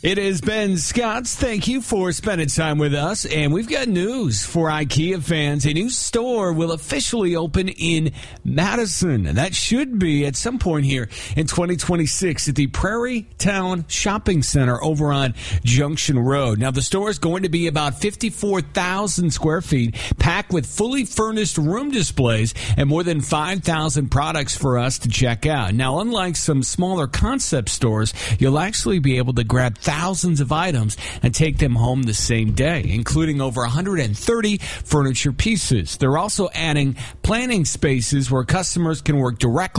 It is Ben Scotts. Thank you for spending time with us. And we've got news for IKEA fans. A new store will officially open in Madison. And that should be at some point here in 2026 at the Prairie Town Shopping Center over on Junction Road. Now, the store is going to be about 54,000 square feet, packed with fully furnished room displays and more than 5,000 products for us to check out. Now, unlike some smaller concept stores, you'll actually be able to grab thousands of items and take them home the same day, including over 130 furniture pieces. They're also adding planning spaces where customers can work directly